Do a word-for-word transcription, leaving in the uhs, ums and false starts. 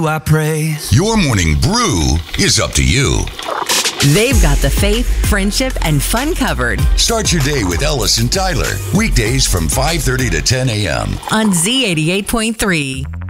I pray. Your morning brew is up to you. They've got the faith, friendship, and fun covered. Start your day with Ellis and Tyler. Weekdays from five thirty to ten a.m. on Z eighty-eight point three.